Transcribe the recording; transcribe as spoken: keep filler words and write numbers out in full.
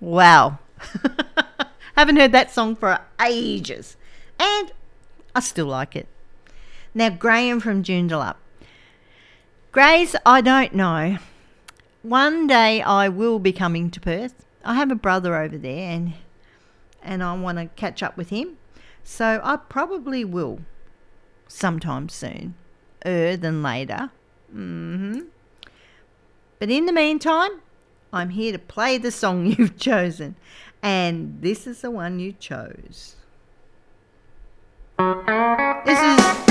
Wow. Haven't heard that song for ages. And I still like it. Now, Graham from Joondalup. Grace, I don't know. One day I will be coming to Perth. I have a brother over there and and I want to catch up with him. So I probably will sometime soon. Er than later. Mm-hmm. But in the meantime, I'm here to play the song you've chosen. And this is the one you chose. This is...